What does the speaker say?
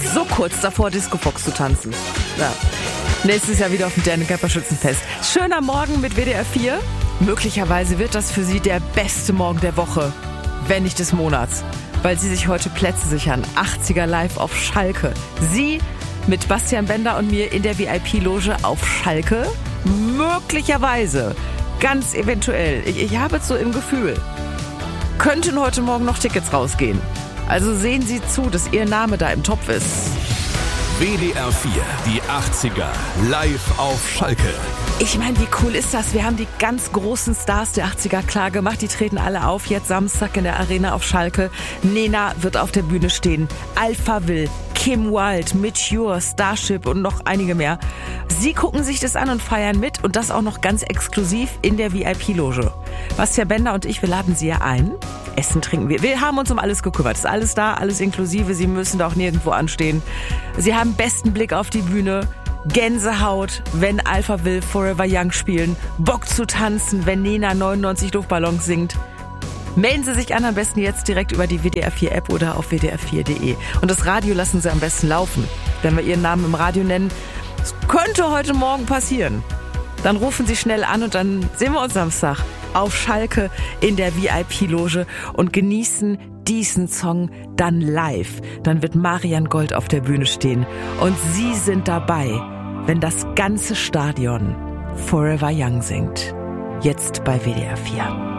so kurz davor, Disco Fox zu tanzen. Ja. Nächstes Jahr wieder auf dem Dänemarker Schützenfest. Schöner Morgen mit WDR 4. Möglicherweise wird das für Sie der beste Morgen der Woche, wenn nicht des Monats, weil Sie sich heute Plätze sichern. 80er live auf Schalke. Sie mit Bastian Bender und mir in der VIP-Loge auf Schalke. Möglicherweise, ganz eventuell, ich habe es so im Gefühl, könnten heute Morgen noch Tickets rausgehen. Also sehen Sie zu, dass Ihr Name da im Topf ist. WDR 4, die 80er, live auf Schalke. Ich meine, wie cool ist das? Wir haben die ganz großen Stars der 80er klar gemacht. Die treten alle auf, jetzt Samstag in der Arena auf Schalke. Nena wird auf der Bühne stehen. Alphaville, Kim Wilde, Mature, Starship und noch einige mehr. Sie gucken sich das an und feiern mit und das auch noch ganz exklusiv in der VIP-Loge. Bastian Bender und ich, wir laden Sie ja ein. Essen, trinken wir. Wir haben uns um alles gekümmert. Ist alles da, alles inklusive. Sie müssen da auch nirgendwo anstehen. Sie haben besten Blick auf die Bühne. Gänsehaut, wenn Alphaville Forever Young spielen. Bock zu tanzen, wenn Nena 99 Luftballons singt. Melden Sie sich an, am besten jetzt direkt über die WDR 4 App oder auf wdr4.de. Und das Radio lassen Sie am besten laufen. Wenn wir Ihren Namen im Radio nennen, das könnte heute Morgen passieren. Dann rufen Sie schnell an und dann sehen wir uns Samstag auf Schalke in der VIP-Loge und genießen diesen Song dann live. Dann wird Marian Gold auf der Bühne stehen und Sie sind dabei, wenn das ganze Stadion Forever Young singt. Jetzt bei WDR 4.